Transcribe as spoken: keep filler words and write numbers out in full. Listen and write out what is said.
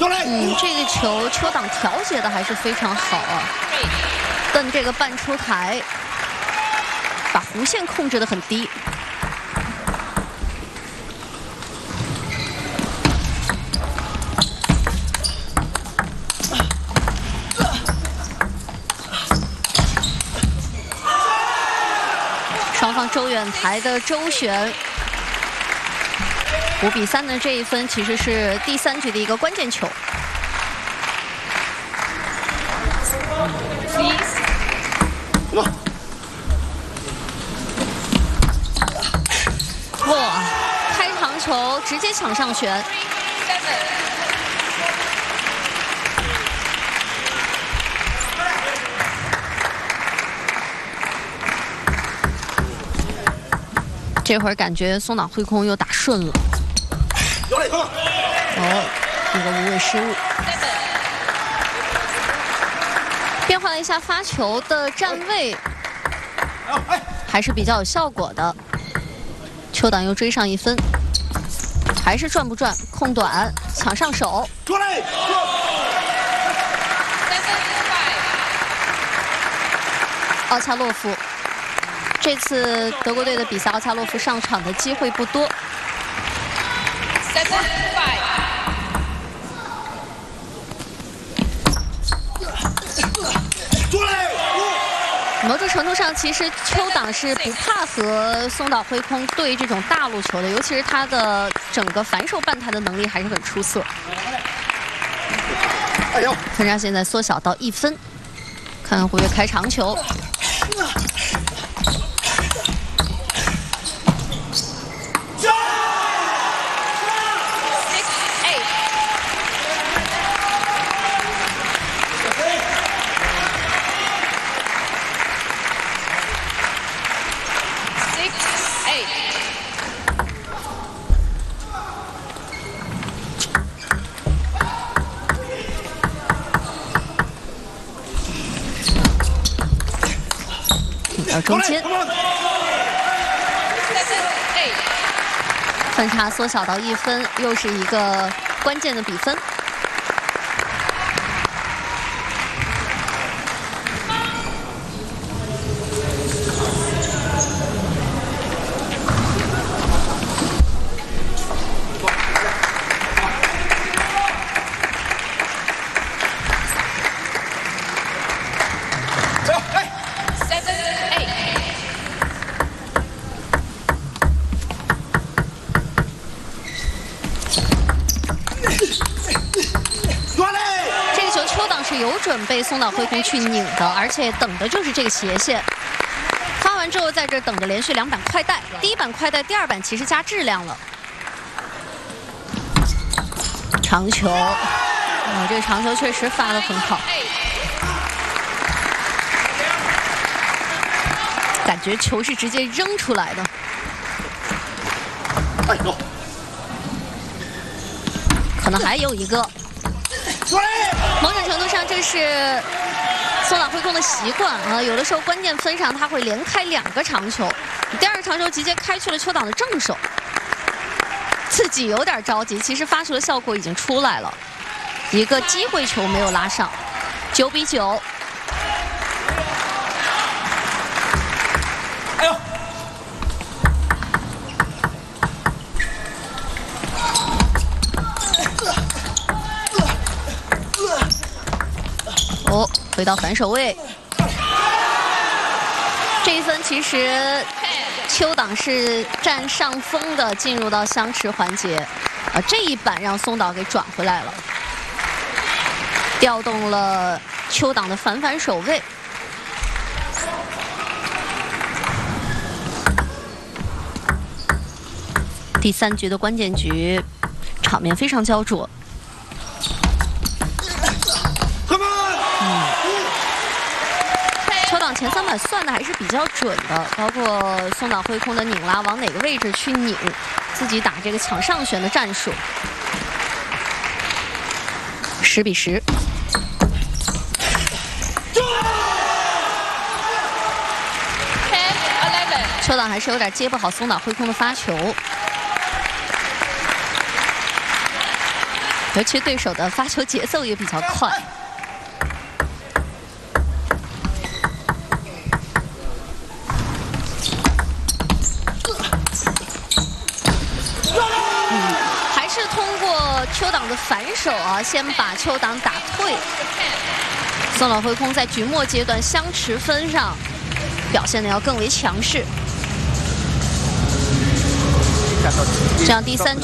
嗯，这个球邱党调节的还是非常好啊，跟这个半出台，把弧线控制得很低。双方周远台的周旋，五比三的这一分其实是第三局的一个关键球。哇，开长球直接抢上旋。这会儿感觉松岛辉空又打顺了。哦，一个无谓失误。变换了一下发球的站位，还是比较有效果的。邱党又追上一分，还是转不转？空短，抢上手。奥恰洛夫。这次德国队的比赛，奥恰洛夫上场的机会不多。某种程度上，其实邱党是不怕和松岛辉空对这种大路球的，尤其是他的整个反手半台的能力还是很出色。分差现在缩小到一分，看看胡越开长球。到中间，分差缩小到一分，又是一个关键的比分。有准备松岛辉空去拧的，而且等的就是这个斜线。发完之后，在这等着连续两板快带，第一板快带，第二板其实加质量了。长球，哦，这个长球确实发得很好，感觉球是直接扔出来的。可能还有一个。某种程度上，这是松岛辉空的习惯啊。有的时候关键分上他会连开两个长球，第二个长球直接开去了邱党的正手，自己有点着急，其实发球的效果已经出来了，一个机会球没有拉上，九比九。哎呦！哦，回到反手位，这一分其实邱党是占上风的，进入到相持环节，啊，这一板让松岛给转回来了，调动了邱党的反反手位。第三局的关键局，场面非常焦灼。邱党前三板算的还是比较准的，包括松岛辉空的拧拉往哪个位置去拧，自己打这个抢上旋的战术。十比十。邱党还是有点接不好松岛辉空的发球。 尤其对手的发球节奏也比较快。嗯，还是通过邱党的反手啊，先把邱党打退。宋老灰空在局末阶段相持分上表现的要更为强势。这样第三局。